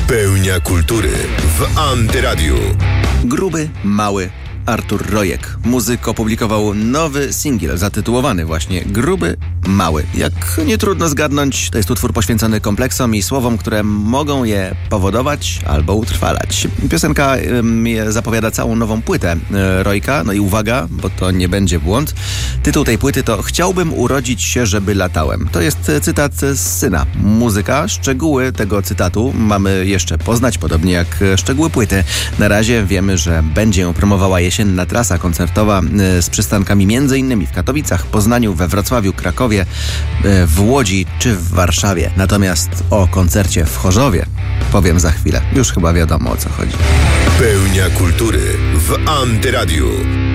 Pełnia kultury w Antyradiu. Gruby, mały Artur Rojek. Muzyk opublikował nowy singiel zatytułowany właśnie Gruby, mały. Jak nie trudno zgadnąć, to jest utwór poświęcony kompleksom i słowom, które mogą je powodować albo utrwalać. Piosenka zapowiada całą nową płytę Rojka. No i uwaga, bo to nie będzie błąd. Tytuł tej płyty to Chciałbym urodzić się, żeby latałem. To jest cytat z syna muzyka. Szczegóły tego cytatu mamy jeszcze poznać, podobnie jak szczegóły płyty. Na razie wiemy, że będzie ją promowała jesienna trasa koncertowa z przystankami m.in. w Katowicach, Poznaniu, we Wrocławiu, Krakowie, w Łodzi czy w Warszawie. Natomiast o koncercie w Chorzowie powiem za chwilę. Już chyba wiadomo, o co chodzi. Pełnia kultury w Antyradiu.